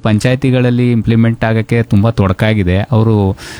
ಪಂಚಾಯತಿಗಳಲ್ಲಿ implement ಆಗೋಕ್ಕೆ ತುಂಬ ತೊಡಕಾಗಿದೆ. ಅವರು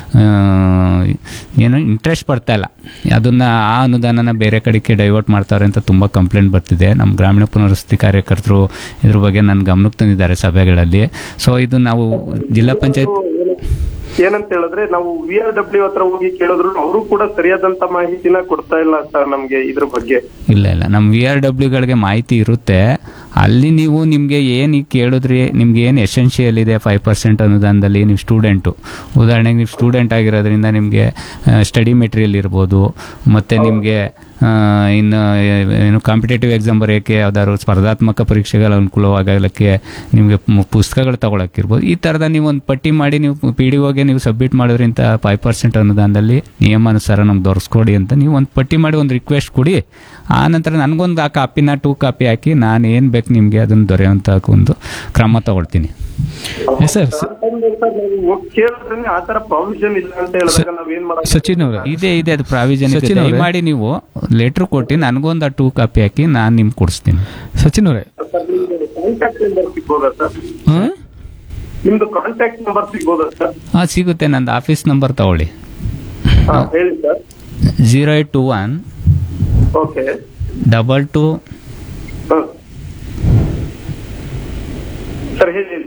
ಏನು ಇಂಟ್ರೆಸ್ಟ್ ಪಡ್ತಾ ಇಲ್ಲ, ಅದನ್ನು ಆ ಅನುದಾನನ ಬೇರೆ ಕಡೆಗೆ ಡೈವರ್ಟ್ ಮಾಡ್ತಾರೆ ಅಂತ ತುಂಬ ಕಂಪ್ಲೇಂಟ್ ಬರ್ತಿದೆ. ನಮ್ಮ ಗ್ರಾಮೀಣ ಪುನರ್ವಸತಿ ಕಾರ್ಯಕರ್ತರು ಇದ್ರ ಬಗ್ಗೆ ನನ್ನ ಗಮನಕ್ಕೆ ತಂದಿದ್ದಾರೆ ಸಭೆಗಳಲ್ಲಿ. ಸೊ ಇದು ನಾವು ಜಿಲ್ಲಾ ಪಂಚಾಯತ್ ಏನಂತ ಹೇಳಿದ್ರೆ, ನಾವು VRW ಹತ್ರ ಹೋಗಿ ಕೇಳಿದ್ರು ಅವರು ಕೂಡ ಸರಿಯಾದಂತ ಮಾಹಿತಿನ ಕೊಡ್ತಾ ಇಲ್ಲ ಸರ್ ನಮ್ಗೆ ಇದ್ರ ಬಗ್ಗೆ. ಇಲ್ಲ ನಮ್ಮ VRWಗಳಿಗೆ ಮಾಹಿತಿ ಇರುತ್ತೆ. ಅಲ್ಲಿ ನೀವು ನಿಮಗೆ ಏನು ಕೇಳಿದ್ರಿ, ನಿಮ್ಗೆ ಏನು ಎಸೆನ್ಷಿಯಲ್ ಇದೆ 5% ಅನುದಾನದಲ್ಲಿ, ನೀವು ಸ್ಟೂಡೆಂಟು, ಉದಾಹರಣೆಗೆ ನೀವು ಸ್ಟೂಡೆಂಟ್ ಆಗಿರೋದ್ರಿಂದ ನಿಮಗೆ ಸ್ಟಡಿ ಮೆಟೀರಿಯಲ್ ಇರ್ಬೋದು, ಮತ್ತು ನಿಮಗೆ ಇನ್ನು ಏನು ಕಾಂಪಿಟೇಟಿವ್ ಎಕ್ಸಾಮ್ ಬರೆಯೋಕ್ಕೆ ಯಾವ್ದಾದ್ರು ಸ್ಪರ್ಧಾತ್ಮಕ ಪರೀಕ್ಷೆಗಳ ಅನುಕೂಲವಾಗಲಿಕ್ಕೆ ನಿಮಗೆ ಪುಸ್ತಕಗಳು ತಗೊಳಕ್ಕಿರ್ಬೋದು. ಈ ಥರದ ನೀವು ಒಂದು ಪಟ್ಟಿ ಮಾಡಿ ನೀವು PDOಗೆ ನೀವು ಸಬ್ಮಿಟ್ ಮಾಡೋದ್ರಿಂದ 5% ಅನುದಾನದಲ್ಲಿ ನಿಯಮಾನುಸಾರ ನಮ್ಗೆ ದೊರಸ್ಕೊಡಿ ಅಂತ ನೀವು ಒಂದು ಪಟ್ಟಿ ಮಾಡಿ ಒಂದು ರಿಕ್ವೆಸ್ಟ್ ಕೊಡಿ. ಆ ನಂತರ ನನಗೊಂದು ಆ ಕಾಪಿನ 2 ಕಾಪಿ ಹಾಕಿ ನಾನು ಏನು ಬೇಕು ನಿಮಗೆ ಅದನ್ನು ದೊರೆಯುವಂಥ ಒಂದು ಕ್ರಮ ತಗೊಳ್ತೀನಿ. ಸಚಿನ್ ಅವರ ಇದೆ ಅದು ಪ್ರಾವಿಷನ್ ಮಾಡಿ ನೀವು ಲೆಟರ್ ಕೊಟ್ಟು ನನಗೊಂದು 2 ಕಾಪಿ ಹಾಕಿ ನಾನು ನಿಮ್ಗೆ ಕೊಡಿಸ್ತೀನಿ. ಸಚಿನ್ ಅವರೇ, ನಿಮ್ದು ಕಾಂಟ್ಯಾಕ್ಟ್ ನಂಬರ್ ಸಿಗ್ಬೋದಾ ಸರ್? ಸಿಗುತ್ತೆ. ನಂದು ಆಫೀಸ್ ನಂಬರ್ ತಗೊಳ್ಳಿ. ಹೇಳಿ ಸರ್. 0821 ಓಕೆ 22 ಸರ್ ಹೇಳಿ.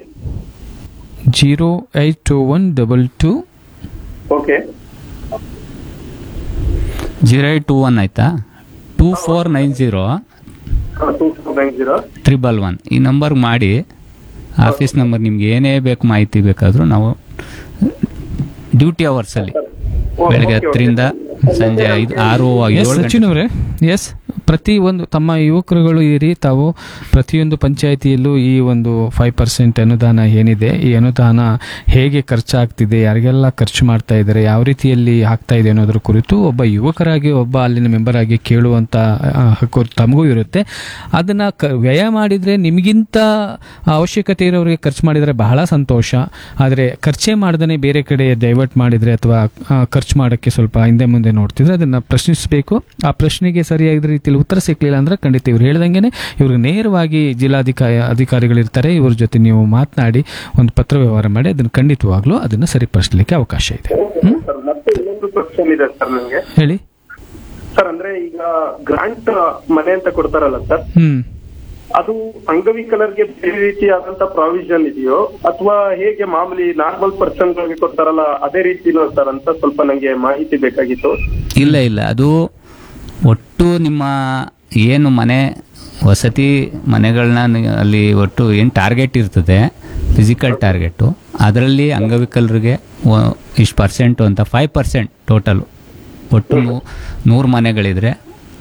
082122 ಓಕೆ 0821 ಆಯ್ತಾ 2490 111 ಈ ನಂಬರ್ ಮಾಡಿ. ಆಫೀಸ್ ನಂಬರ್ ನಿಮ್ಗೆ ಏನೇ ಬೇಕು ಮಾಹಿತಿ ಬೇಕಾದರೂ ನಾವು ಡ್ಯೂಟಿ ಅವರ್ಸಲ್ಲಿ ಬೆಳಗ್ಗೆ 10ರಿಂದ ಸಂಜೆ 6 ಸಚಿನ್ ಅವರೇ, ಎಸ್, ಪ್ರತಿಯೊಂದು ತಮ್ಮ ಯುವಕರುಗಳು ಇರಿ, ತಾವು ಪ್ರತಿಯೊಂದು ಪಂಚಾಯಿತಿಯಲ್ಲೂ ಈ ಒಂದು 5% ಅನುದಾನ ಏನಿದೆ, ಈ ಅನುದಾನ ಹೇಗೆ ಖರ್ಚಾಗ್ತಿದೆ, ಯಾರಿಗೆಲ್ಲ ಖರ್ಚು ಮಾಡ್ತಾ ಇದ್ದಾರೆ, ಯಾವ ರೀತಿಯಲ್ಲಿ ಆಗ್ತಾ ಇದೆ ಅನ್ನೋದ್ರ ಕುರಿತು ಒಬ್ಬ ಯುವಕರಾಗಿ, ಒಬ್ಬ ಅಲ್ಲಿನ ಮೆಂಬರ್ ಆಗಿ ಕೇಳುವಂತ ಹಕ್ಕು ತಮಗೂ ಇರುತ್ತೆ. ಅದನ್ನ ವ್ಯಯ ಮಾಡಿದ್ರೆ ನಿಮಗಿಂತ ಅವಶ್ಯಕತೆ ಇರೋರಿಗೆ ಖರ್ಚು ಮಾಡಿದರೆ ಬಹಳ ಸಂತೋಷ. ಆದರೆ ಖರ್ಚೇ ಮಾಡ್ದೇ ಬೇರೆ ಕಡೆ ಡೈವರ್ಟ್ ಮಾಡಿದ್ರೆ ಅಥವಾ ಖರ್ಚು ಮಾಡೋಕ್ಕೆ ಸ್ವಲ್ಪ ಹಿಂದೆ ಮುಂದೆ ನೋಡ್ತಿದ್ರೆ ಅದನ್ನ ಪ್ರಶ್ನಿಸಬೇಕು. ಆ ಪ್ರಶ್ನೆಗೆ ಸರಿಯಾದ ರೀತಿಯಲ್ಲಿ ಉತ್ತರ ಸಿಕ್ಲಿಲ್ಲ ಅಂದ್ರೆ ಖಂಡಿತ ಇವ್ರು ಹೇಳ್ದಂಗೆನೆ ಇವ್ರಿಗೆ ನೇರವಾಗಿ ಅಧಿಕಾರಿಗಳಿರ್ತಾರೆ, ಇವ್ರ ಜೊತೆ ನೀವು ಮಾತನಾಡಿ ಒಂದು ಪತ್ರ ವ್ಯವಹಾರ ಮಾಡಿ ಅದನ್ನ ಖಂಡಿತವಾಗ್ಲೂ ಅದನ್ನ ಸರಿಪಡಿಸಲಿಕ್ಕೆ ಅವಕಾಶ ಇದೆ. ಮತ್ತೆ ಇನ್ನೊಂದು ಕ್ವಶನ್ ಇದೆ ಸರ್ ನನಗೆ. ಹೇಳಿ ಸರ್. ಅಂದ್ರೆ ಈಗ ಗ್ರಾಂಟ್ ಮನೆ ಅಂತ ಕೊಡ್ತಾರಲ್ಲ ಸರ್, ಅದು ಅಂಗವಿಕಲರಿಗೆ ಬೇರೆ ರೀತಿಯಾದಂತ ಪ್ರಾವಿಷನ್ ಇದೆಯೋ ಅಥವಾ ಹೇಗೆ ಮಾಮೂಲಿ ನಾರ್ಮಲ್ ಪರ್ಸನ್ ಗಳಿಗೆ ಕೊಡ್ತಾರಲ್ಲ ಅದೇ ರೀತಿನೋ ಸರ್ ಅಂತ ಸ್ವಲ್ಪ ನಂಗೆ ಮಾಹಿತಿ ಬೇಕಾಗಿತ್ತು. ಇಲ್ಲ ಅದು ಒಟ್ಟು ನಿಮ್ಮ ಏನು ಮನೆ ವಸತಿ ಮನೆಗಳನ್ನ ಅಲ್ಲಿ ಒಟ್ಟು ಏನು ಟಾರ್ಗೆಟ್ ಇರ್ತದೆ, ಫಿಸಿಕಲ್ ಟಾರ್ಗೆಟು, ಅದರಲ್ಲಿ ಅಂಗವಿಕಲರಿಗೆ ಇಷ್ಟು ಪರ್ಸೆಂಟು ಅಂತ 5% ಟೋಟಲು. ಒಟ್ಟು 100 ಮನೆಗಳಿದ್ರೆ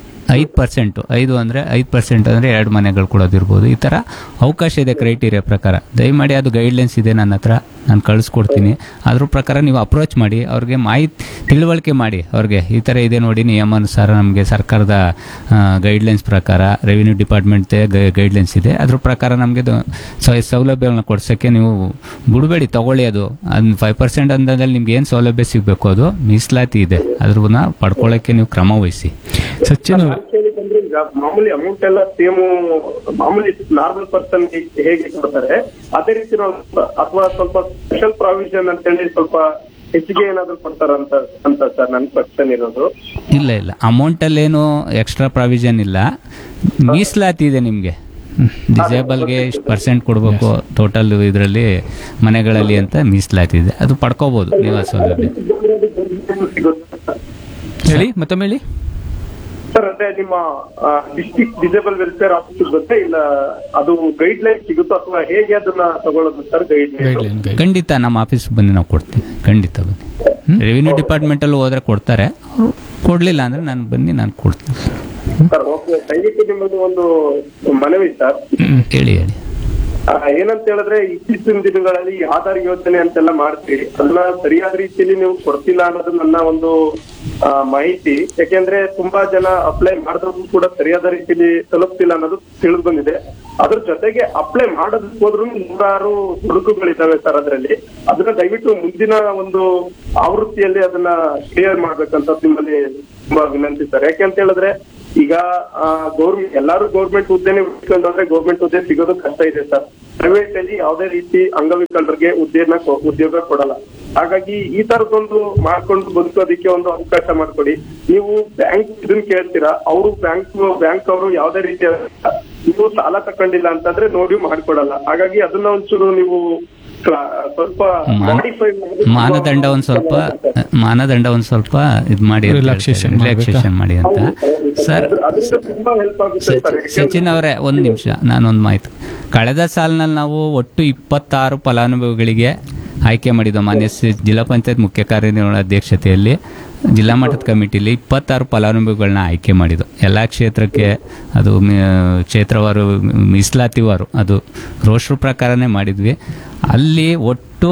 5%, 5 ಅಂದರೆ 5% ಅಂದರೆ 2 ಮನೆಗಳು ಕೊಡೋದಿರ್ಬೋದು. ಈ ಥರ ಅವಕಾಶ ಇದೆ ಕ್ರೈಟೀರಿಯಾ ಪ್ರಕಾರ. ದಯಮಾಡಿ ಅದು ಗೈಡ್ಲೈನ್ಸ್ ಇದೆ ನನ್ನ ಹತ್ರ, ನಾನು ಕಳಿಸ್ಕೊಡ್ತೀನಿ. ಅದ್ರ ಪ್ರಕಾರ ನೀವು ಅಪ್ರೋಚ್ ಮಾಡಿ, ಅವ್ರಿಗೆ ತಿಳುವಳಿಕೆ ಮಾಡಿ. ಅವ್ರಿಗೆ ಈ ಥರ ಇದೆ ನೋಡಿ, ನಿಯಮಾನುಸಾರ ನಮಗೆ ಸರ್ಕಾರದ ಗೈಡ್ಲೈನ್ಸ್ ಪ್ರಕಾರ, ರೆವಿನ್ಯೂ ಡಿಪಾರ್ಟ್ಮೆಂಟ್ ಗೈಡ್ಲೈನ್ಸ್ ಇದೆ, ಅದ್ರ ಪ್ರಕಾರ ನಮಗೆ ಸೌಲಭ್ಯಗಳನ್ನ ಕೊಡ್ಸೋಕ್ಕೆ ನೀವು ಬಿಡಬೇಡಿ, ತಗೊಳ್ಳಿ. ಅದು 5% ಅಂದಲ್ಲಿ ನಿಮ್ಗೆ ಏನು ಸೌಲಭ್ಯ ಸಿಗಬೇಕು ಅದು ಮೀಸಲಾತಿ ಇದೆ, ಅದ್ರನ್ನ ಪಡ್ಕೊಳ್ಳೋಕ್ಕೆ ನೀವು ಕ್ರಮ ವಹಿಸಿ. ಸಚಿನ್ ಈಗ ಮಾಮೂಲಿ ಅಮೌಂಟ್ ಎಲ್ಲ ಸೇಮ್ ಮಾಮೂಲಿ ನಾರ್ಮಲ್ ಪರ್ಸನ್ ಹೇಗೆ ಕೊಡ್ತಾರೆ ಅದೇ ರೀತಿ ಅಥವಾ ಸ್ವಲ್ಪ ಸ್ಪೆಷಲ್ ಪ್ರಾವಿಷನ್ ಅಂತ ಹೇಳಿ ಸ್ವಲ್ಪ ಹೆಚ್ಚಿಗೆ ಏನಾದ್ರು ಕೊಡ್ತಾರಂತ ಸರ್ ನನ್ನ ಕ್ವಶನ್ ಇರೋದು. ಇಲ್ಲ ಅಮೌಂಟ್ ಅಲ್ಲೇನು ಎಕ್ಸ್ಟ್ರಾ ಪ್ರಾವಿಷನ್ ಇಲ್ಲ, ಮೀಸಲಾತಿ ಇದೆ ನಿಮ್ಗೆ. ಡಿಸೇಬಲ್ಗೆ ಇಷ್ಟು ಪರ್ಸೆಂಟ್ ಕೊಡಬೇಕು ಟೋಟಲ್ ಇದರಲ್ಲಿ ಮನೆಗಳಲ್ಲಿ ಅಂತ ಮೀಸಲಾತಿ ಇದೆ, ಅದು ಪಡ್ಕೋಬಹುದು ನೀವು ಆ ಸೌಲಭ್ಯ. ಹೇಳಿ ಮತ್ತೊಮ್ಮೆ ಹೇಳಿ ಸರ್. ಅಂದ್ರೆ ನಿಮ್ಮ ಡಿಸ್ಟ್ರಿಕ್ಟ್ ಡಿಸೇಬಲ್ ವೆಲ್ಫೇರ್ ಆಫೀಸ್ ಸಿಗುತ್ತೆ, ಇಲ್ಲ ಅದು ಗೈಡ್ ಲೈನ್ ಸಿಗುತ್ತೋ ಅಥವಾ ಹೇಗೆ ಅದನ್ನ ತಗೊಳ್ಳೋದು ಸರ್? ಗೈಡ್ ಲೈನ್ ಖಂಡಿತ ನಮ್ಮ ಆಫೀಸ್ ಬಂದು ನಾವು ಕೊಡ್ತೀವಿ, ಖಂಡಿತ ಬನ್ನಿ. ರೆವಿನ್ಯೂ ಡಿಪಾರ್ಟ್ಮೆಂಟ್ ಅಲ್ಲಿ ಹೋದ್ರೆ ಕೊಡ್ತಾರೆ, ಕೊಡ್ಲಿಲ್ಲ ಅಂದ್ರೆ ನಾನು ಕೊಡ್ತೀನಿ ಸರ್. ಓಕೆ, ದಯವಿಟ್ಟು ನಿಮ್ಮದು ಒಂದು ಮನವಿ ಸರ್. ಹೇಳಿ. ಏನಂತ ಹೇಳಿದ್ರೆ, ಇತ್ತೀಚಿನ ದಿನಗಳಲ್ಲಿ ಆಧಾರ್ ಯೋಜನೆ ಅಂತೆಲ್ಲ ಮಾಡ್ತೀರಿ, ಅದನ್ನ ಸರಿಯಾದ ರೀತಿಯಲ್ಲಿ ನೀವು ಕೊಡ್ತಿಲ್ಲ ಅನ್ನೋದು ನನ್ನ ಒಂದು ಮಾಹಿತಿ. ಯಾಕೆಂದ್ರೆ ತುಂಬಾ ಜನ ಅಪ್ಲೈ ಮಾಡಿದ್ರು ಕೂಡ ಸರಿಯಾದ ರೀತಿಯಲ್ಲಿ ತಲುಪ್ತಿಲ್ಲ ಅನ್ನೋದು ತಿಳಿದು ಬಂದಿದೆ. ಅದ್ರ ಜೊತೆಗೆ ಅಪ್ಲೈ ಮಾಡೋದಕ್ಕೆ ಹೋದ್ರು 100 ಹುಡುಕುಗಳಿದ್ದಾವೆ ಸರ್ ಅದರಲ್ಲಿ. ಅದನ್ನ ದಯವಿಟ್ಟು ಮುಂದಿನ ಒಂದು ಆವೃತ್ತಿಯಲ್ಲಿ ಅದನ್ನ ಕ್ಲಿಯರ್ ಮಾಡ್ಬೇಕಂತ ನಿಮ್ಮಲ್ಲಿ ತುಂಬಾ ವಿನಂತಿ ಸರ್. ಯಾಕೆಂತ ಹೇಳಿದ್ರೆ ಈಗ ಎಲ್ಲಾರು ಗೌರ್ಮೆಂಟ್ ಹುದ್ದೆನೆ ಹುಡ್ಕೊಂಡು ಹೋದ್ರೆ ಗೌರ್ಮೆಂಟ್ ಹುದ್ದೆ ಸಿಗೋದು ಕಷ್ಟ ಇದೆ ಸರ್. ಪ್ರೈವೇಟ್ ಅಲ್ಲಿ ಯಾವುದೇ ರೀತಿ ಅಂಗವಿಕಲರಿಗೆ ಉದ್ಯೋಗ ಕೊಡಲ್ಲ. ಹಾಗಾಗಿ ಈ ತರದೊಂದು ಮಾಡ್ಕೊಂಡು ಬದುಕೋದಕ್ಕೆ ಒಂದು ಅವಕಾಶ ಮಾಡ್ಕೊಡಿ. ನೀವು ಬ್ಯಾಂಕ್ ಇದನ್ನ ಕೇಳ್ತೀರಾ, ಅವರು ಬ್ಯಾಂಕ್ ಅವರು ಯಾವುದೇ ರೀತಿಯ ನೀವು ಸಾಲ ತಕೊಂಡಿಲ್ಲ ಅಂತಂದ್ರೆ ನೋಡಿ ಮಾಡ್ಕೊಡಲ್ಲ. ಹಾಗಾಗಿ ಅದನ್ನ ಒಂಚೂರು ನೀವು ಸ್ವಲ್ಪ ಮಾಡಿಫೈ ಮಾನದಂಡ ಒಂದ್ ಸ್ವಲ್ಪ ಇದು ಮಾಡಿ, ರಿಲ್ಯಾಕ್ಸೇಷನ್ ಮಾಡಿ ಅಂತ. ಸರ್ ತುಂಬಾ ಹೆಲ್ಪ್ ಆಗುತ್ತೆ ಸರ್. ಸಚಿನ್ ಅವರೇ, ಒಂದು ನಿಮಿಷ, ನಾನೊಂದು ಮಾಹಿತಿ. ಕಳೆದ ಸಾಲಿನಲ್ಲಿ ನಾವು ಒಟ್ಟು 26 ಫಲಾನುಭವಿಗಳಿಗೆ ಆಯ್ಕೆ ಮಾಡಿದ್ದು. ಮಾನ್ಯ ಜಿಲ್ಲಾ ಪಂಚಾಯತ್ ಮುಖ್ಯ ಕಾರ್ಯನಿರ್ವಹಣಾ ಅಧ್ಯಕ್ಷತೆಯಲ್ಲಿ ಜಿಲ್ಲಾ ಮಟ್ಟದ ಕಮಿಟಿಲಿ 26 ಫಲಾನುಭವಿಗಳನ್ನ ಆಯ್ಕೆ ಮಾಡಿದ್ದು. ಎಲ್ಲ ಕ್ಷೇತ್ರಕ್ಕೆ ಅದು ಕ್ಷೇತ್ರವಾರು ಮೀಸಲಾತಿವಾರು ಅದು ರೋಸ್ಟ್ರ್ ಪ್ರಕಾರನೇ ಮಾಡಿದ್ವಿ. ಅಲ್ಲಿ ಒಟ್ಟು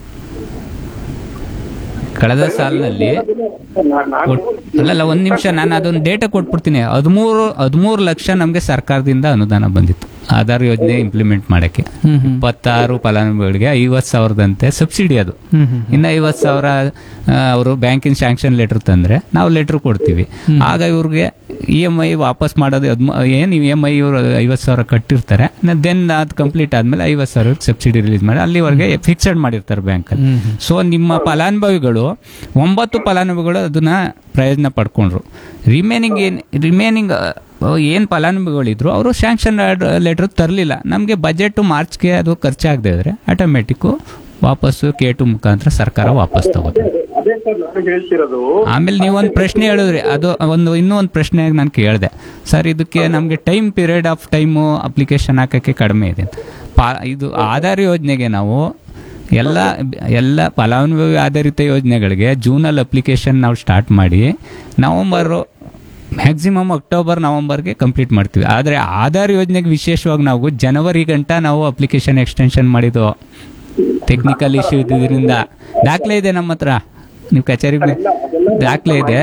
ಕಳೆದ ಸಾಲಿನಲ್ಲಿ ಅಲ್ಲಲ್ಲ, ಒಂದು ನಿಮಿಷ, ನಾನು ಅದೊಂದು ಡೇಟಾ ಕೊಟ್ಬಿಡ್ತೀನಿ. 13 ಲಕ್ಷ ನಮಗೆ ಸರ್ಕಾರದಿಂದ ಅನುದಾನ ಬಂದಿತ್ತು ಆಧಾರ್ ಯೋಜನೆ ಇಂಪ್ಲಿಮೆಂಟ್ ಮಾಡಕ್ಕೆ. 26 ಫಲಾನುಭವಿಗಳಿಗೆ 50,000ದಂತೆ ಸಬ್ಸಿಡಿ. ಅದು ಇನ್ನು 50,000 ಅವರು ಬ್ಯಾಂಕಿನ ಸ್ಯಾಂಕ್ಷನ್ ಲೆಟರ್ ತಂದ್ರೆ ನಾವು ಲೆಟರ್ ಕೊಡ್ತೀವಿ. ಆಗ ಇವ್ರಿಗೆ EMI ವಾಪಸ್ ಮಾಡೋದು ಏನು EMI ಇವರು 50,000 ಕಟ್ಟಿರ್ತಾರೆ, ದೆನ್ ಅದು ಕಂಪ್ಲೀಟ್ ಆದ್ಮೇಲೆ 50,000 ಸಬ್ಸಿಡಿ ರಿಲೀಸ್ ಮಾಡಿ ಅಲ್ಲಿವರೆಗೆ ಫಿಕ್ಸೆಡ್ ಮಾಡಿರ್ತಾರೆ ಬ್ಯಾಂಕಲ್ಲಿ. ಸೊ ನಿಮ್ಮ ಫಲಾನುಭವಿಗಳು 9 ಫಲಾನುಭವಿಗಳು ಅದನ್ನ ಪ್ರಯೋಜನ ಪಡ್ಕೊಂಡ್ರು. ರಿಮೈನಿಂಗ್ ಏನು ಫಲಾನುಭವಿಗಳಿದ್ರು ಅವರು ಸ್ಯಾಂಕ್ಷನ್ ಲೆಟರ್ ತರಲಿಲ್ಲ. ನಮಗೆ ಬಜೆಟ್ ಮಾರ್ಚ್ಗೆ ಅದು ಖರ್ಚಾಗದೆ ಇದ್ರೆ ಆಟೋಮೆಟಿಕ್ ವಾಪಸ್ಸು K2 ಮುಖಾಂತರ ಸರ್ಕಾರ ವಾಪಸ್ ತಗೋತಾರೆ. ಆಮೇಲೆ ನೀವೊಂದು ಪ್ರಶ್ನೆ ಹೇಳಿದ್ರಿ, ಅದು ಇನ್ನೂ ಒಂದು ಪ್ರಶ್ನೆ ನಾನು ಕೇಳಿದೆ ಸರ್, ಇದಕ್ಕೆ ನಮಗೆ ಪೀರಿಯಡ್ ಆಫ್ ಟೈಮು ಅಪ್ಲಿಕೇಶನ್ ಹಾಕಕ್ಕೆ ಕಡಿಮೆ ಇದೆ. ಇದು ಆಧಾರ್ ಯೋಜನೆಗೆ ನಾವು ಎಲ್ಲ ಫಲಾನುಭವಿ ಆಧಾರಿತ ಯೋಜನೆಗಳಿಗೆ ಜೂನಲ್ಲಿ ಅಪ್ಲಿಕೇಶನ್ ನಾವು ಸ್ಟಾರ್ಟ್ ಮಾಡಿ ಮ್ಯಾಕ್ಸಿಮಮ್ ಅಕ್ಟೋಬರ್ ನವೆಂಬರ್ಗೆ ಕಂಪ್ಲೀಟ್ ಮಾಡ್ತೀವಿ. ಆದರೆ ಆಧಾರ್ ಯೋಜನೆಗೆ ವಿಶೇಷವಾಗಿ ನಾವು ಜನವರಿ ಗಂಟ ನಾವು ಅಪ್ಲಿಕೇಶನ್ ಎಕ್ಸ್ಟೆನ್ಷನ್ ಮಾಡಿದ್ದು. ಟೆಕ್ನಿಕಲ್ ಇಶ್ಯೂ ಇದ್ದಿದ್ದರಿಂದ ದಾಖಲೆ ಇದೆ ನಮ್ಮ ಹತ್ರ, ನೀವು ಕಚೇರಿಗೆ ದಾಖಲೆ ಇದೆ.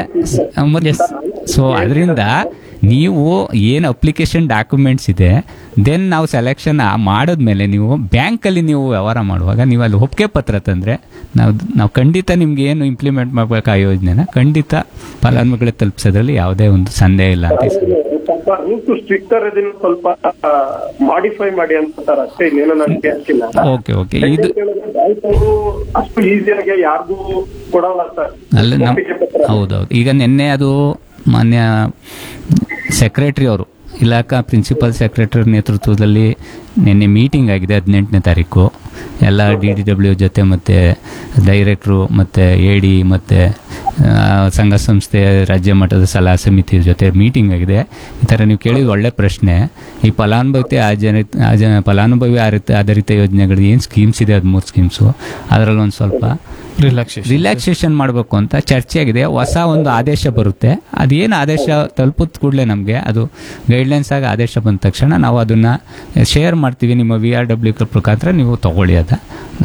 ಸೊ ಅದರಿಂದ ನೀವು ಏನು ಅಪ್ಲಿಕೇಶನ್ ಡಾಕ್ಯುಮೆಂಟ್ಸ್ ಇದೆ, ದೆನ್ ನಾವು ಸೆಲೆಕ್ಷನ್ ಮಾಡಿದ್ಮೇಲೆ ನೀವು ಬ್ಯಾಂಕಲ್ಲಿ ನೀವು ವ್ಯವಹಾರ ಮಾಡುವಾಗ ನೀವು ಅಲ್ಲಿ ಒಪ್ಪಿಗೆ ಪತ್ರ ತಂದರೆ ನಾವು ಖಂಡಿತ ನಿಮ್ಗೆ ಏನು ಇಂಪ್ಲಿಮೆಂಟ್ ಮಾಡಬೇಕು ಆ ಯೋಜನೆನ ಖಂಡಿತ ಫಲಾನುಭವಿಗಳಿಗೆ ತಲುಪಿಸೋದ್ರಲ್ಲಿ ಯಾವುದೇ ಒಂದು ಸಂದೇಹ ಇಲ್ಲ ಅಂತ. ಸ್ಟ್ರಿಕ್ಟರ್ ಸ್ವಲ್ಪ ಮಾಡಿಫೈ ಮಾಡಿ ಅಂತ ಅಷ್ಟೇ, ಇನ್ನೇನು ನನಗೆ ಅಷ್ಟಿಲ್ಲ. ಓಕೆ ಇದು ಅಷ್ಟು ಈಸಿಯಾಗಿ ಯಾರಿಗೂ ಕೊಡಲ್ಲ ಸರ್. ಹೌದೌದು. ಈಗ ನಿನ್ನೆ ಅದು ಮಾನ್ಯ ಸೆಕ್ರೆಟರಿ ಅವರು, ಇಲಾಖಾ ಪ್ರಿನ್ಸಿಪಲ್ ಸೆಕ್ರೆಟರಿ ನೇತೃತ್ವದಲ್ಲಿ ನಿನ್ನೆ ಮೀಟಿಂಗ್ ಆಗಿದೆ 18ನೇ ತಾರೀಕು. ಎಲ್ಲ DDW ಜೊತೆ ಮತ್ತು ಡೈರೆಕ್ಟ್ರು ಮತ್ತು AD ಮತ್ತು ಸಂಘ ಸಂಸ್ಥೆ ರಾಜ್ಯ ಮಟ್ಟದ ಸಲಹಾ ಸಮಿತಿ ಜೊತೆ ಮೀಟಿಂಗ್ ಆಗಿದೆ. ಈ ಥರ ನೀವು ಕೇಳಿದ ಒಳ್ಳೆ ಪ್ರಶ್ನೆ. ಈ ಫಲಾನುಭವಿ ಆಧಾರಿತ ಯೋಜನೆಗಳು ಏನು ಸ್ಕೀಮ್ಸ್ ಇದೆ, 13 ಸ್ಕೀಮ್ಸು, ಅದರಲ್ಲಿ ಒಂದು ಸ್ವಲ್ಪ ರಿಲ್ಯಾಕ್ಸೇಷನ್ ಮಾಡಬೇಕು ಅಂತ ಚರ್ಚೆ ಆಗಿದೆ. ಹೊಸ ಒಂದು ಆದೇಶ ಬರುತ್ತೆ. ಅದೇನು ಆದೇಶ ತಲುಪಿದ ಕೂಡಲೇ ನಮಗೆ ಅದು ಗೈಡ್ಲೈನ್ಸ್ ಆಗಿ ಆದೇಶ ಬಂದ ತಕ್ಷಣ ನಾವು ಅದನ್ನು ಶೇರ್ ಮಾಡ್ತೀವಿ. ನಿಮ್ಮ VRW ಮುಖಾಂತರ ನೀವು ತಗೊಳ್ಳಿ ಅದ.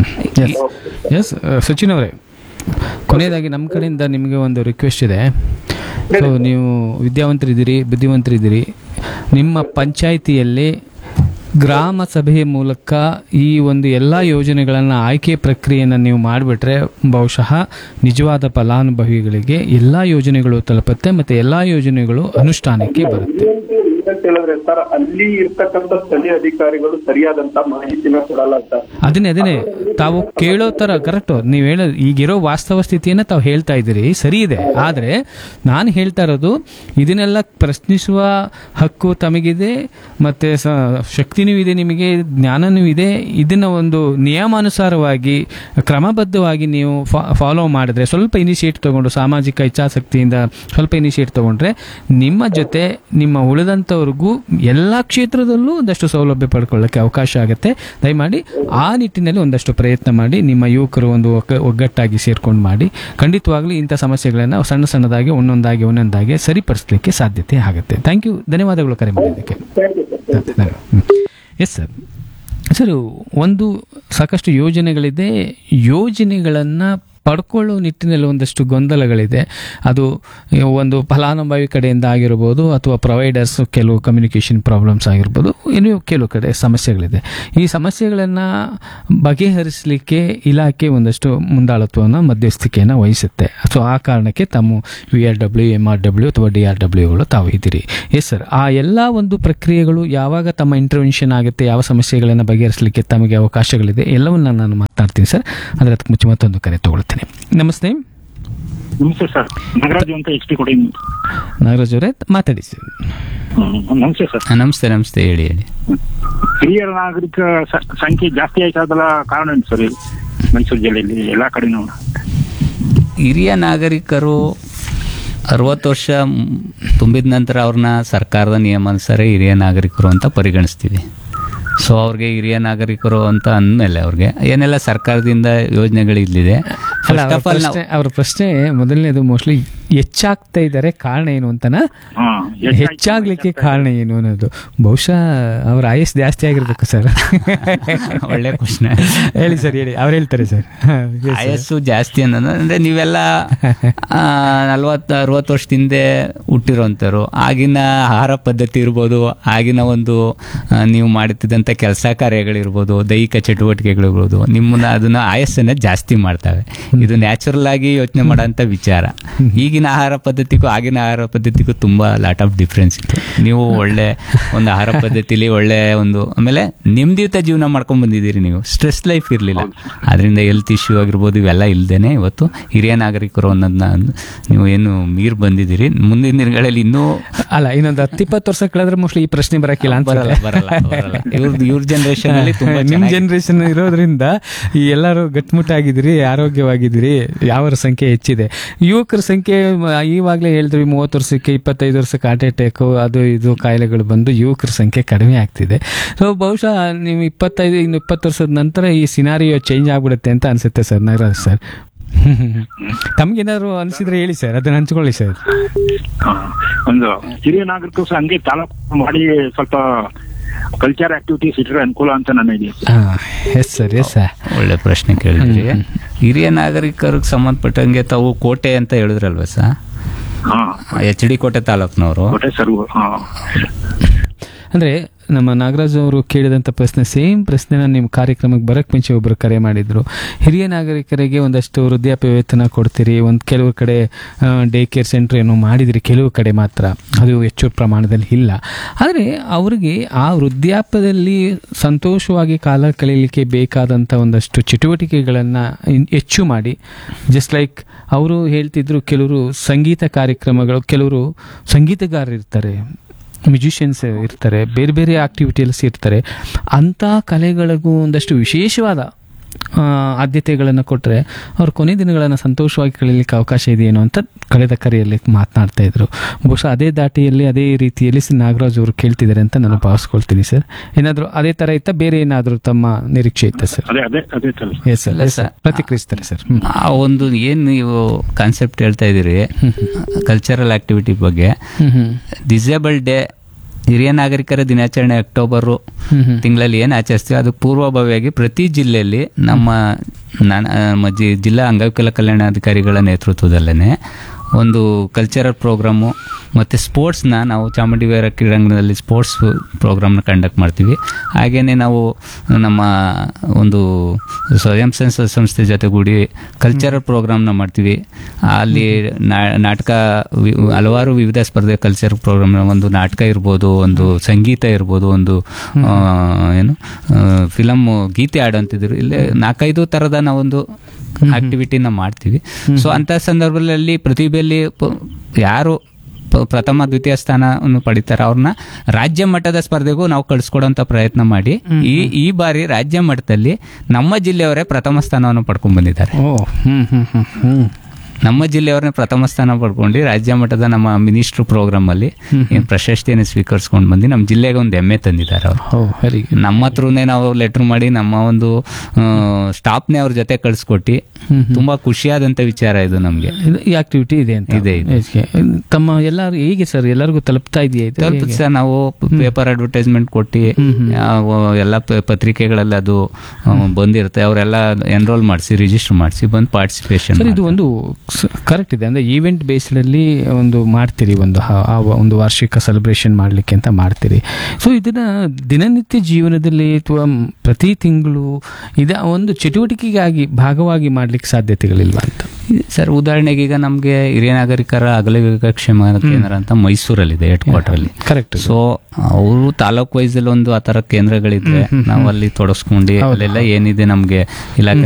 ಎಸ್ ಸಚಿನ್ ಅವರೇ, ಕೊನೆಯದಾಗಿ ನಮ್ಮ ಕಡೆಯಿಂದ ನಿಮಗೆ ಒಂದು ರಿಕ್ವೆಸ್ಟ್ ಇದೆ. ಸೊ ನೀವು ವಿದ್ಯಾವಂತರಿದ್ದೀರಿ, ಬುದ್ಧಿವಂತರಿದ್ದೀರಿ. ನಿಮ್ಮ ಪಂಚಾಯಿತಿಯಲ್ಲಿ ಗ್ರಾಮ ಸಭೆಯ ಮೂಲಕ ಈ ಒಂದು ಎಲ್ಲ ಯೋಜನೆಗಳನ್ನು ಆಯ್ಕೆ ಪ್ರಕ್ರಿಯೆಯನ್ನು ನೀವು ಮಾಡಿಬಿಟ್ರೆ ಬಹುಶಃ ನಿಜವಾದ ಫಲಾನುಭವಿಗಳಿಗೆ ಎಲ್ಲ ಯೋಜನೆಗಳು ತಲುಪುತ್ತೆ ಮತ್ತು ಎಲ್ಲ ಯೋಜನೆಗಳು ಅನುಷ್ಠಾನಕ್ಕೆ ಬರುತ್ತೆ. ಹೇಳಿದ್ರೆ ಸರ್, ಅಲ್ಲಿ ಇರ್ತಕ್ಕಂಥ ಸ್ಥಳೀಯ ಅಧಿಕಾರಿಗಳು ಸರಿಯಾದಂತ ಮಾಹಿತಿನ ಕೊಡಲ್ಲ ಸರ್. ಅದನ್ನೇ ತಾವು ಕೇಳೋ ತರ ಕರೆಕ್ಟ್. ನೀವು ಹೇಳೋದು ಈಗಿರೋ ವಾಸ್ತವ ಸ್ಥಿತಿಯನ್ನ ತಾವು ಹೇಳ್ತಾ ಇದ್ದೀರಿ, ಸರಿ ಇದೆ. ಆದ್ರೆ ನಾನು ಹೇಳ್ತಾ ಇರೋದು ಇದನ್ನೆಲ್ಲ ಪ್ರಶ್ನಿಸುವ ಹಕ್ಕು ತಮಗಿದೆ, ಮತ್ತೆ ಶಕ್ತಿನೂ ಇದೆ, ನಿಮಗೆ ಜ್ಞಾನನೂ ಇದೆ. ಇದನ್ನ ಒಂದು ನಿಯಮಾನುಸಾರವಾಗಿ ಕ್ರಮಬದ್ಧವಾಗಿ ನೀವು ಫಾಲೋ ಮಾಡಿದ್ರೆ, ಸ್ವಲ್ಪ ಇನಿಷಿಯೇಟ್ ತಗೊಂಡು ಸಾಮಾಜಿಕ ಇಚ್ಛಾಸಕ್ತಿಯಿಂದ ಸ್ವಲ್ಪ ಇನಿಷಿಯೇಟ್ ತಗೊಂಡ್ರೆ ನಿಮ್ಮ ಜೊತೆ ನಿಮ್ಮ ಉಳಿದಂಥವ್ರಿಗೂ ಎಲ್ಲ ಕ್ಷೇತ್ರದಲ್ಲೂ ಒಂದಷ್ಟು ಸೌಲಭ್ಯ ಪಡ್ಕೊಳ್ಳೋಕ್ಕೆ ಅವಕಾಶ ಆಗುತ್ತೆ. ದಯಮಾಡಿ ಆ ನಿಟ್ಟಿನಲ್ಲಿ ಒಂದಷ್ಟು ಪ್ರಯತ್ನ ಮಾಡಿ. ನಿಮ್ಮ ಯುವಕರು ಒಂದು ಒಗ್ಗಟ್ಟಾಗಿ ಸೇರ್ಕೊಂಡು ಮಾಡಿ. ಖಂಡಿತವಾಗ್ಲೂ ಇಂಥ ಸಮಸ್ಯೆಗಳನ್ನು ಸಣ್ಣದಾಗಿ ಒಂದೊಂದಾಗಿ ಸರಿಪಡಿಸಲಿಕ್ಕೆ ಸಾಧ್ಯತೆ ಆಗುತ್ತೆ. ಥ್ಯಾಂಕ್ ಯು, ಧನ್ಯವಾದಗಳು ಕರೆ ಮಾಡಿದ್ದಕ್ಕೆ. ಎಸ್ ಸರ್, ಒಂದು ಸಾಕಷ್ಟು ಯೋಜನೆಗಳಿದೆ. ಯೋಜನೆಗಳನ್ನು ಪಡ್ಕೊಳ್ಳೋ ನಿಟ್ಟಿನಲ್ಲಿ ಒಂದಷ್ಟು ಗೊಂದಲಗಳಿದೆ. ಅದು ಒಂದು ಫಲಾನುಭವಿ ಕಡೆಯಿಂದ ಆಗಿರ್ಬೋದು ಅಥವಾ ಪ್ರೊವೈಡರ್ಸ್ ಕೆಲವು ಕಮ್ಯುನಿಕೇಷನ್ ಪ್ರಾಬ್ಲಮ್ಸ್ ಆಗಿರ್ಬೋದು, ಇನ್ನೂ ಕೆಲವು ಕಡೆ ಸಮಸ್ಯೆಗಳಿದೆ. ಈ ಸಮಸ್ಯೆಗಳನ್ನು ಬಗೆಹರಿಸಲಿಕ್ಕೆ ಇಲಾಖೆ ಒಂದಷ್ಟು ಮುಂದಾಳತ್ವವನ್ನು ಮಧ್ಯಸ್ಥಿಕೆಯನ್ನು ವಹಿಸುತ್ತೆ. ಸೊ ಆ ಕಾರಣಕ್ಕೆ ತಮ್ಮ VRW, MRW ಅಥವಾ DRWಗಳು ತಾವು ಇದ್ದೀರಿ. ಎಸ್ ಸರ್, ಆ ಎಲ್ಲ ಒಂದು ಪ್ರಕ್ರಿಯೆಗಳು ಯಾವಾಗ ತಮ್ಮ ಇಂಟರ್ವೆನ್ಷನ್ ಆಗುತ್ತೆ, ಯಾವ ಸಮಸ್ಯೆಗಳನ್ನು ಬಗೆಹರಿಸಲಿಕ್ಕೆ ತಮಗೆ ಅವಕಾಶಗಳಿದೆ, ಎಲ್ಲವನ್ನ ನಾನು ಮಾತನಾಡ್ತೀನಿ ಸರ್. ಆದರೆ ಅದಕ್ಕೆ ಮುಂಚೆ ಮತ್ತೊಂದು ಕರೆ ತಗೊಳ್ತೇನೆ. ನಮಸ್ತೆ. ನಮಸ್ತೆ ಸರ್, ನಾಗರಾಜು ಅಂತ HP ಕೊಡಿ. ನಾಗರಾಜ್ ಅವರೇ ಮಾತಾಡಿ ಸರ್. ನಮಸ್ತೆ ಸರ್. ನಮಸ್ತೆ ನಮಸ್ತೆ, ಹೇಳಿ ಹೇಳಿ. ಹಿರಿಯ ನಾಗರಿಕ ಸಂಖ್ಯೆ ಜಾಸ್ತಿ ಆಯ್ತದಲ್ಲ, ಕಾರಣ ಏನು ಸರ್ ಮೈಸೂರು ಜಿಲ್ಲೆಯಲ್ಲಿ ಎಲ್ಲ ಕಡೆನೂ? ಹಿರಿಯ ನಾಗರಿಕರು 60 ವರ್ಷ ತುಂಬಿದ ನಂತರ ಅವ್ರನ್ನ ಸರ್ಕಾರದ ನಿಯಮಾನುಸಾರ ಹಿರಿಯ ನಾಗರಿಕರು ಅಂತ ಪರಿಗಣಿಸ್ತೀವಿ. ಸೊ ಅವ್ರಿಗೆ ಹಿರಿಯ ನಾಗರಿಕರು ಅಂತ ಅಂದಮೇಲೆ ಅವ್ರಿಗೆ ಏನೆಲ್ಲ ಸರ್ಕಾರದಿಂದ ಯೋಜನೆಗಳು ಇಲ್ಲಿದೆ. ಫಸ್ಟ್ ಆಫ್ ಆಲ್ ಅವ್ರ ಪ್ರಶ್ನೆ ಮೊದಲನೇದು ಮೋಸ್ಟ್ಲಿ ಹೆಚ್ಚಾಗ್ತಾ ಇದ್ದಾರೆ, ಕಾರಣ ಏನು ಅಂತನಾ? ಹೆಚ್ಚಾಗ್ಲಿಕ್ಕೆ ಕಾರಣ ಏನು ಅನ್ನೋದು. ಬಹುಶಃ ಅವ್ರ ಆಯಸ್ ಜಾಸ್ತಿ ಆಗಿರ್ಬೇಕು ಸರ್. ಒಳ್ಳೆ ಪ್ರಶ್ನೆ. ಹೇಳಿ ಸರ್, ಹೇಳಿ. ಅವ್ರು ಹೇಳ್ತಾರೆ ಸರ್ ಆಯಸ್ಸು ಜಾಸ್ತಿ ಅನ್ನೋದು ಅಂದ್ರೆ ನೀವೆಲ್ಲ 40-60 ವರ್ಷದಿಂದ ಹುಟ್ಟಿರೋಂಥವ್ರು. ಆಗಿನ ಆಹಾರ ಪದ್ಧತಿ ಇರ್ಬೋದು, ಆಗಿನ ಒಂದು ನೀವು ಮಾಡುತ್ತಿದ್ದಂಥ ಕೆಲಸ ಕಾರ್ಯಗಳಿರ್ಬೋದು, ದೈಹಿಕ ಚಟುವಟಿಕೆಗಳಿರ್ಬೋದು, ನಿಮ್ಮನ್ನ ಅದನ್ನ ಆಯಸ್ಸನ್ನ ಜಾಸ್ತಿ ಮಾಡ್ತವೆ. ಇದು ನ್ಯಾಚುರಲ್ ಆಗಿ ಯೋಚನೆ ಮಾಡೋಂಥ ವಿಚಾರ. ಈಗಿನ ಆಹಾರ ಪದ್ಧತಿಗೂ ಆಗಿನ ಆಹಾರ ಪದ್ಧತಿಗೂ ತುಂಬಾ ಲಾಟ್ ಆಫ್ ಡಿಫ್ರೆನ್ಸ್ ಇತ್ತು. ನೀವು ಒಳ್ಳೆ ಒಂದು ಆಹಾರ ಪದ್ಧತಿಲಿ ಒಳ್ಳೆ ಒಂದು, ಆಮೇಲೆ ನೆಮ್ಮದಿಯುತ ಜೀವನ ಮಾಡ್ಕೊಂಡ್ ಬಂದಿದ್ದೀರಿ. ನೀವು ಸ್ಟ್ರೆಸ್ ಲೈಫ್ ಇರಲಿಲ್ಲ, ಅದರಿಂದ ಹೆಲ್ತ್ ಇಶ್ಯೂ ಆಗಿರ್ಬೋದು ಇವೆಲ್ಲ ಇಲ್ದೇನೆ ಇವತ್ತು ಹಿರಿಯ ನಾಗರಿಕರು ಅನ್ನೋದನ್ನ ನೀವು ಏನು ಮೀರ್ ಬಂದಿದ್ದೀರಿ. ಮುಂದಿನ ದಿನಗಳಲ್ಲಿ ಇನ್ನೂ ಅಲ್ಲ, ಇನ್ನೊಂದು 10-20 ವರ್ಷ ಕಳೆದ್ರೆ ಮೋಸ್ಟ್ಲಿ ಈ ಪ್ರಶ್ನೆ ಬರಕ್ಕಿಲ್ಲ ಅಂತ. ಬರಲ್ಲ. ಇವ್ರ ಜನರೇಷನ್ ಅಲ್ಲಿ ತುಂಬಾ ನಿಮ್ ಜನರೇಷನ್ ಇರೋದ್ರಿಂದ ಈ ಎಲ್ಲರೂ ಗಟ್ಟಿಮುಟ್ಟಾಗಿದ್ದೀರಿ, ಆರೋಗ್ಯವಾಗಿದ್ದೀರಿ, ಯಾವ ಸಂಖ್ಯೆ ಹೆಚ್ಚಿದೆ. ಯುವಕರ ಸಂಖ್ಯೆ ಈವಾಗಲೇ ಹೇಳಿದ್ವಿ, 30 ವರ್ಷಕ್ಕೆ 25 ವರ್ಷಕ್ಕೆ ಹಾರ್ಟ್ ಅಟ್ಯಾಕ್ ಅದು ಇದು ಕಾಯಿಲೆಗಳು ಬಂದು ಯುವಕರ ಸಂಖ್ಯೆ ಕಡಿಮೆ ಆಗ್ತಿದೆ. ಸೊ ಬಹುಶಃ ನೀವು 20 ವರ್ಷದ ನಂತರ ಈ ಸಿನಾರಿಯೋ ಚೇಂಜ್ ಆಗ್ಬಿಡುತ್ತೆ ಅಂತ ಅನ್ಸುತ್ತೆ ಸರ್. ನಾಗರಾಜ್ ಸರ್, ತಮ್ಗೇನಾದ್ರು ಅನ್ಸಿದ್ರೆ ಹೇಳಿ ಸರ್, ಅದನ್ನ ಹಂಚ್ಕೊಳ್ಳಿ ಸರ್. ಒಂದು ಹಿರಿಯ ನಾಗರಿಕರು ಸಹ ಹಂಗೆ ತಾಲೂಕು ಮಾಡಿ ಸ್ವಲ್ಪ ಕಲ್ಚರ್ ಆಕ್ಟಿವಿಟೀಸ್ ಇಟ್ಟರೆ ಅನುಕೂಲ ಅಂತ ನನ್ನ idea. Yes sir, yes sir, ಒಳ್ಳೆ ಪ್ರಶ್ನೆ ಕೇಳಿದ್ರಿ. ಹಿರಿಯ ನಾಗರಿಕರಿಗೆ ಸಂಬಂಧಪಟ್ಟಂಗೆ ತಾವು ಕೋಟೆ ಅಂತ ಹೇಳಿದ್ರಲ್ವ ಸರ್? HD ಕೋಟೆ ತಾಲೂಕ್ನವರು. ಅಂದ್ರೆ ನಮ್ಮ ನಾಗರಾಜ್ ಅವರು ಕೇಳಿದಂಥ ಪ್ರಶ್ನೆ, ಸೇಮ್ ಪ್ರಶ್ನೆನ ನಿಮ್ಮ ಕಾರ್ಯಕ್ರಮಕ್ಕೆ ಬರಕ್ಕೆ ಮುಂಚೆ ಒಬ್ಬರು ಕರೆ ಮಾಡಿದ್ರು. ಹಿರಿಯ ನಾಗರಿಕರಿಗೆ ಒಂದಷ್ಟು ವೃದ್ಧಾಪ್ಯ ವೇತನ ಕೊಡ್ತೀರಿ, ಕೆಲವು ಕಡೆ ಡೇ ಕೇರ್ ಸೆಂಟರ್ ಏನೋ ಮಾಡಿದಿರಿ, ಕೆಲವು ಕಡೆ ಮಾತ್ರ, ಅದು ಹೆಚ್ಚು ಪ್ರಮಾಣದಲ್ಲಿ ಇಲ್ಲ. ಆದರೆ ಅವರಿಗೆ ಆ ವೃದ್ಧಾಪ್ಯದಲ್ಲಿ ಸಂತೋಷವಾಗಿ ಕಾಲ ಕಳೀಲಿಕ್ಕೆ ಬೇಕಾದಂಥ ಒಂದಷ್ಟು ಚಟುವಟಿಕೆಗಳನ್ನು ಹೆಚ್ಚು ಮಾಡಿ, ಜಸ್ಟ್ ಲೈಕ್ ಅವರು ಹೇಳ್ತಿದ್ರು, ಕೆಲವರು ಸಂಗೀತ ಕಾರ್ಯಕ್ರಮಗಳು, ಕೆಲವರು ಸಂಗೀತಗಾರರು ಇರ್ತಾರೆ, ಮ್ಯೂಸಿಷಿಯನ್ಸ್ ಇರ್ತಾರೆ, ಬೇರೆ ಬೇರೆ ಆಕ್ಟಿವಿಟೀಸ್ ಇರ್ತಾರೆ. ಅಂಥ ಕಲೆಗಳಿಗೂ ಒಂದಷ್ಟು ವಿಶೇಷವಾದ ಆದ್ಯತೆಗಳನ್ನು ಕೊಟ್ಟರೆ ಅವ್ರ ಕೊನೆ ದಿನಗಳನ್ನು ಸಂತೋಷವಾಗಿ ಕಳೀಲಿಕ್ಕೆ ಅವಕಾಶ ಇದೆಯೇನೋ ಅಂತ ಕಳೆದ ಕರೆಯಲ್ಲಿ ಮಾತನಾಡ್ತಾ ಇದ್ರು. ಬಹುಶಃ ಅದೇ ದಾಟಿಯಲ್ಲಿ ಅದೇ ರೀತಿಯಲ್ಲಿ ನಾಗರಾಜ್ ಅವರು ಕೇಳ್ತಿದ್ದಾರೆ ಅಂತ ನಾನು ಭಾವಿಸ್ಕೊಳ್ತೀನಿ ಸರ್. ಏನಾದರೂ ಅದೇ ಥರ ಇತ್ತ, ಬೇರೆ ಏನಾದರೂ ತಮ್ಮ ನಿರೀಕ್ಷೆ ಇತ್ತ ಸರ್? Yes sir, ಪ್ರತಿಕ್ರಿಯಿಸ್ತಾರೆ sir. ಆ ಒಂದು ಏನು ನೀವು ಕಾನ್ಸೆಪ್ಟ್ ಹೇಳ್ತಾ ಇದ್ದೀರಿ ಕಲ್ಚರಲ್ ಆಕ್ಟಿವಿಟಿ ಬಗ್ಗೆ, ಡಿಸೇಬಲ್ಡ್ ಡೇ ಹಿರಿಯ ನಾಗರಿಕರ ದಿನಾಚರಣೆ ಅಕ್ಟೋಬರ್ ತಿಂಗಳಲ್ಲಿ ಏನು ಆಚರಿಸ್ತೀವಿ, ಅದು ಪೂರ್ವಭಾವಿಯಾಗಿ ಪ್ರತಿ ಜಿಲ್ಲೆಯಲ್ಲಿ ನಮ್ಮ ಜಿಲ್ಲಾ ಅಂಗವಿಕಲ ಕಲ್ಯಾಣಾಧಿಕಾರಿಗಳ ನೇತೃತ್ವದಲ್ಲೇ ಒಂದು ಕಲ್ಚರಲ್ ಪ್ರೋಗ್ರಾಮು ಮತ್ತು ಸ್ಪೋರ್ಟ್ಸ್ನ ನಾವು ಚಾಮುಂಡಿ ವೀರ ಕ್ರೀಡಾಂಗಣದಲ್ಲಿ ಸ್ಪೋರ್ಟ್ಸ್ ಪ್ರೋಗ್ರಾಮ್ನ ಕಂಡಕ್ಟ್ ಮಾಡ್ತೀವಿ. ಹಾಗೆಯೇ ನಾವು ನಮ್ಮ ಒಂದು ಸ್ವಯಂ ಸಂಸ್ಥೆ ಜೊತೆಗೂಡಿ ಕಲ್ಚರಲ್ ಪ್ರೋಗ್ರಾಮ್ನ ಮಾಡ್ತೀವಿ. ಅಲ್ಲಿ ನಾಟಕ, ಹಲವಾರು ವಿವಿಧ ಸ್ಪರ್ಧೆ ಕಲ್ಚರಲ್ ಪ್ರೋಗ್ರಾಮ್ನ, ಒಂದು ನಾಟಕ ಇರ್ಬೋದು, ಒಂದು ಸಂಗೀತ ಇರ್ಬೋದು, ಒಂದು ಫಿಲಮ್ ಗೀತೆ ಆಡೋಂತಿದ್ರು, ಇಲ್ಲೇ 4-5 ಥರದ ನಾವೊಂದು ಆಕ್ಟಿವಿಟಿನ ಮಾಡ್ತೀವಿ. ಸೊ ಅಂಥ ಸಂದರ್ಭದಲ್ಲಿ ಪ್ರತಿಭೆಯಲ್ಲಿ ಯಾರು ಪ್ರಥಮ ದ್ವಿತೀಯ ಸ್ಥಾನವನ್ನು ಪಡಿತಾರೆ ಅವ್ರನ್ನ ರಾಜ್ಯ ಮಟ್ಟದ ಸ್ಪರ್ಧೆಗೂ ನಾವು ಕಳಿಸ್ಕೊಡೋಂಥ ಪ್ರಯತ್ನ ಮಾಡಿ ಈ ಬಾರಿ ರಾಜ್ಯ ಮಟ್ಟದಲ್ಲಿ ನಮ್ಮ ಜಿಲ್ಲೆಯವರೇ ಪ್ರಥಮ ಸ್ಥಾನವನ್ನು ಪಡ್ಕೊಂಡ್ ಬಂದಿದ್ದಾರೆ. ನಮ್ಮ ಜಿಲ್ಲೆಯವ್ರನ್ನ ಪ್ರಥಮ ಸ್ಥಾನ ಪಡ್ಕೊಂಡು ರಾಜ್ಯ ಮಟ್ಟದ ನಮ್ಮ ಮಿನಿಸ್ಟ್ರು ಪ್ರೋಗ್ರಾಮ್ ಅಲ್ಲಿ ಏನ್ ಪ್ರಶಸ್ತಿಯನ್ನು ಸ್ವೀಕರಿಸ್ಕೊಂಡು ಬಂದು ನಮ್ಮ ಜಿಲ್ಲೆಗೆ ಒಂದು ಹೆಮ್ಮೆ ತಂದಿದ್ದಾರೆ ಅವರು. Very good. ನಮ್ಮ ಹತ್ರನೇ ನಾವು ಲೆಟರ್ ಮಾಡಿ ನಮ್ಮ ಒಂದು ಸ್ಟಾಫ್ನೇ ಅವ್ರ ಜೊತೆ ಕಳ್ಸಿಕೊಟ್ಟು ತುಂಬಾ ಖುಷಿಯಾದಂತ ವಿಚಾರ ಇದು ನಮ್ಗೆ. ಈ ಆಕ್ಟಿವಿಟಿ ಇದೆ ಅಂತ ಇದೆ. Okay. ತಮ್ಮ ಎಲ್ಲರೂ ಹೇಗೆ ಸರ್ ಎಲ್ಲರಿಗೂ ತಲುಪ್ತಾ ಇದೆಯಾ ಇದು? ತಲುಪುತ್ತೆ ಸರ್. ನಾವು ಪೇಪರ್ ಅಡ್ವರ್ಟೈಸ್ಮೆಂಟ್ ಕೊಟ್ಟು ಎಲ್ಲ ಪತ್ರಿಕೆಗಳಲ್ಲಿ ಅದು ಬಂದಿರುತ್ತೆ, ಅವರೆಲ್ಲ ಎನ್ರೋಲ್ ಮಾಡಿಸಿ ರಿಜಿಸ್ಟರ್ ಮಾಡಿಸಿ ಬಂದು ಪಾರ್ಟಿಸಿಪೇಷನ್. ಸರ್ ಇದು ಒಂದು ಕರೆಕ್ಟ್ ಇದೆ ಅಂದ್ರೆ ಈವೆಂಟ್ ಬೇಸ್ಡ್ ಅಲ್ಲಿ ಒಂದು ಮಾಡ್ತೀರಿ, ಒಂದು ವಾರ್ಷಿಕ ಸೆಲೆಬ್ರೇಷನ್ ಮಾಡ್ಲಿಕ್ಕೆ ಅಂತ ಮಾಡ್ತೀರಿ. ಸೊ ಇದನ್ನ ದಿನನಿತ್ಯ ಜೀವನದಲ್ಲಿ ಅಥವಾ ಪ್ರತಿ ತಿಂಗಳು ಒಂದು ಚಟುವಟಿಕೆಗಾಗಿ ಭಾಗವಾಗಿ ಮಾಡ್ಲಿಕ್ಕೆ ಸಾಧ್ಯತೆಗಳಿಲ್ವಾ ಅಂತ? ಸರ್ ಉದಾಹರಣೆಗೆ ಈಗ ನಮ್ಗೆ ಹಿರಿಯ ನಾಗರಿಕರ ಅಗಲವಿವೇಕ ಕ್ಷೇಮ ಕೇಂದ್ರ ಅಂತ ಮೈಸೂರಲ್ಲಿದೆ ಹೆಡ್ ಕ್ವಾರ್ಟರ್ ಅಲ್ಲಿ. ಕರೆಕ್ಟ್. ಸೊ ಅವರು ತಾಲೂಕ್ ವೈಸ್ ಅಲ್ಲಿ ಒಂದು ಆತರ ಕೇಂದ್ರಗಳಿದ್ರೆ ನಾವು ಅಲ್ಲಿ ತೊಡಸ್ಕೊಂಡು ಅಲ್ಲೆಲ್ಲ ಏನಿದೆ ನಮ್ಗೆ ಇಲಾಖೆ